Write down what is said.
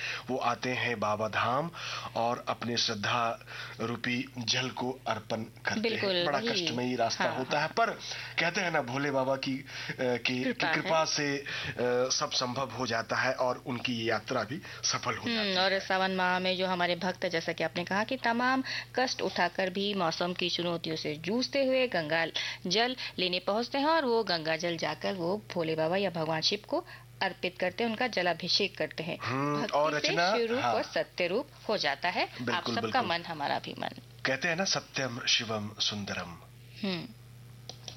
वो आते हैं बाबा धाम और अपने श्रद्धा रूपी जल को अर्पण करते हैं। बड़ा कष्टमयी रास्ता होता है, पर कहते हैं ना भोले बाबा की कृपा से सब संभव हो जाता है और उनकी यात्रा भी सफल हो जाती है। और सावन माह में जो हमारे भक्त, जैसा कि आपने कहा कि तमाम कष्ट उठाकर भी मौसम की चुनौतियों से जूझते हुए गंगा जल लेने पहुंचते हैं और वो गंगा जल जाकर वो भोले बाबा या भगवान शिव को अर्पित करते हैं, उनका जलाभिषेक करते हैं। और भक्ति से शिव रूप और सत्य रूप हो जाता है। आप सबका मन, हमारा भी मन। कहते हैं ना, सत्यम शिवम सुंदरम।